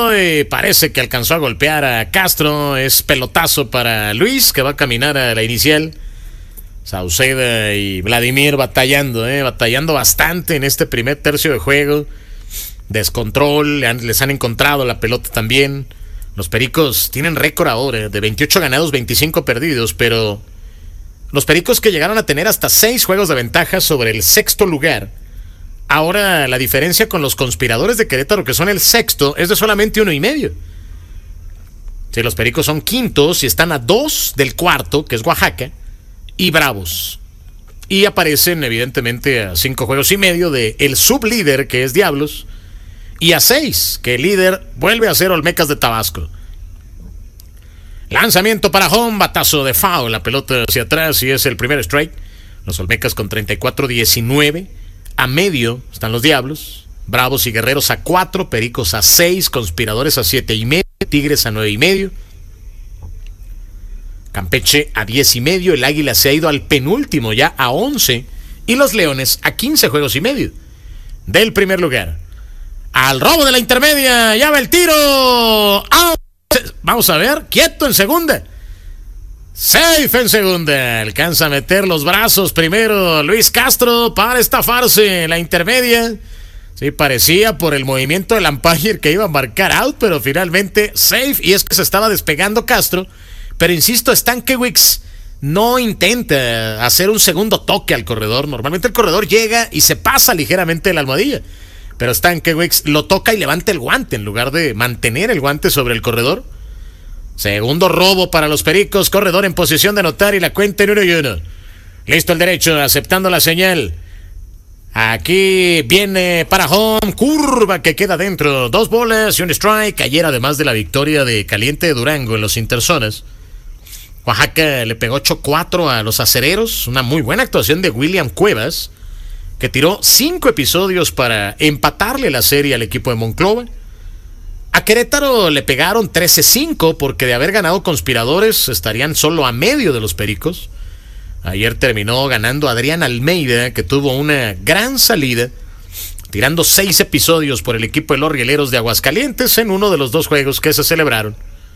entró y parece que alcanzó a golpear a Castro. Es pelotazo para Luis, que va a caminar a la inicial. Sauceda y Vladimir batallando bastante en este primer tercio de juego. Descontrol, les han encontrado la pelota también. Los Pericos tienen récord ahora de 28 ganados, 25 perdidos, pero los Pericos, que llegaron a tener hasta 6 juegos de ventaja sobre el sexto lugar, ahora la diferencia con los Conspiradores de Querétaro, que son el sexto, es de solamente 1.5. Sí, los Pericos son quintos y están a 2 del cuarto, que es Oaxaca, y Bravos. Y aparecen evidentemente a 5 juegos y medio de el sublíder, que es Diablos, y a 6, que el líder vuelve a ser Olmecas de Tabasco. Lanzamiento para home, batazo de foul, la pelota hacia atrás y es el primer strike. Los Olmecas con 34-19. A medio están los Diablos, Bravos y Guerreros a 4, Pericos a 6, Conspiradores a 7.5, Tigres a 9.5, Campeche a 10.5, el Águila se ha ido al penúltimo ya a 11 y los Leones a 15 juegos y medio del primer lugar. Al robo de la intermedia, ya va el tiro. ¡Out! Vamos a ver, quieto en segunda. Safe en segunda. Alcanza a meter los brazos primero Luis Castro para estafarse la intermedia. Sí, parecía por el movimiento del umpire que iba a marcar out, pero finalmente safe, y es que se estaba despegando Castro. Pero insisto, Stankiewicz no intenta hacer un segundo toque al corredor. Normalmente el corredor llega y se pasa ligeramente de la almohadilla, pero Stankiewicz lo toca y levanta el guante en lugar de mantener el guante sobre el corredor. Segundo robo para los Pericos, corredor en posición de anotar y la cuenta en 1-1. Listo el derecho, aceptando la señal. Aquí viene para home, curva que queda dentro, 2 bolas y un strike. Ayer, además de la victoria de Caliente de Durango en los interzonas, Oaxaca le pegó 8-4 a los Acereros. Una muy buena actuación de William Cuevas, que tiró 5 episodios para empatarle la serie al equipo de Monclova. A Querétaro le pegaron 13-5 porque de haber ganado Conspiradores estarían solo a medio de los Pericos. Ayer terminó ganando Adrián Almeida, que tuvo una gran salida, tirando 6 episodios por el equipo de los Rieleros de Aguascalientes en uno de los 2 juegos que se celebraron.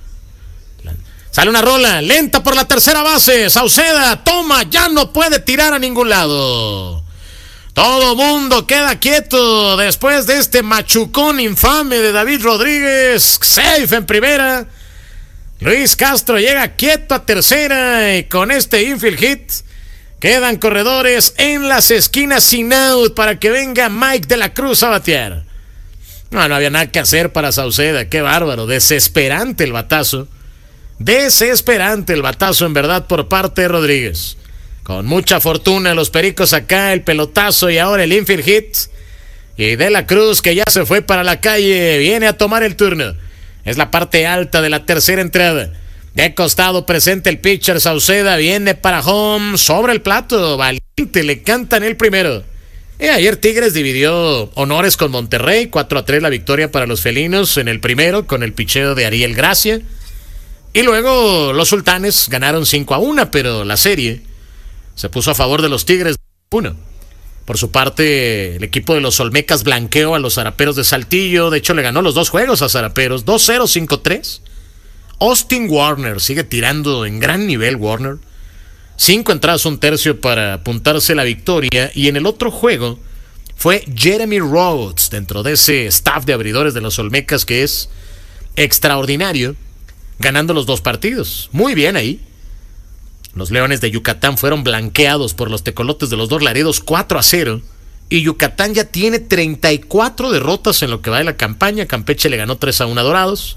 Sale una rola lenta por la tercera base. Sauceda toma, ya no puede tirar a ningún lado. Todo mundo queda quieto después de este machucón infame de David Rodríguez. Safe en primera. Luis Castro llega quieto a tercera y con este infield hit quedan corredores en las esquinas sin out para que venga Mike de la Cruz a batear. No había nada que hacer para Sauceda. Qué bárbaro, desesperante el batazo. Desesperante el batazo en verdad por parte de Rodríguez. Con mucha fortuna los Pericos acá, el pelotazo y ahora el infield hit. Y de la Cruz, que ya se fue para la calle, viene a tomar el turno. Es la parte alta de la tercera entrada. De costado presente el pitcher Sauceda, viene para home, sobre el plato, valiente, le cantan el primero. Ayer Tigres dividió honores con Monterrey, 4-3 la victoria para los felinos en el primero, con el picheo de Ariel Gracia. Y luego los Sultanes ganaron 5-1, pero la serie se puso a favor de los Tigres 1. Por su parte, el equipo de los Olmecas blanqueó a los Zaraperos de Saltillo. De hecho, le ganó los 2 juegos a Zaraperos, 2-0, 5-3. Austin Warner sigue tirando en gran nivel. Warner, 5 entradas, 1 tercio para apuntarse la victoria. Y en el otro juego fue Jeremy Rhodes, dentro de ese staff de abridores de los Olmecas, que es extraordinario, ganando los 2 partidos. Muy bien ahí. Los Leones de Yucatán fueron blanqueados por los Tecolotes de los Dos Laredos 4-0. Y Yucatán ya tiene 34 derrotas en lo que va de la campaña. Campeche le ganó 3-1 a Dorados.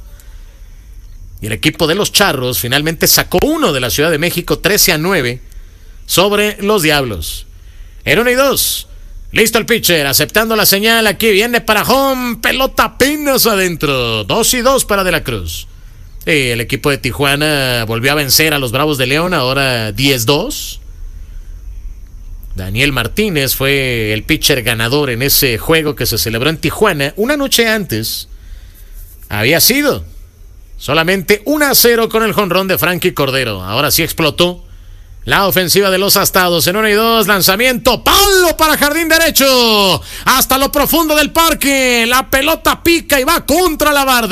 Y el equipo de los Charros finalmente sacó 1 de la Ciudad de México, 13-9 sobre los Diablos. En 1-2. Listo el pitcher, aceptando la señal. Aquí viene para home. Pelota apenas adentro. 2-2 para De la Cruz. El equipo de Tijuana volvió a vencer a los Bravos de León, ahora 10-2. Daniel Martínez fue el pitcher ganador en ese juego que se celebró en Tijuana. Una noche antes había sido solamente 1-0 con el jonrón de Frankie Cordero. Ahora sí explotó la ofensiva de los Astados en 1-2. Lanzamiento, palo para jardín derecho, hasta lo profundo del parque. La pelota pica y va contra la barda.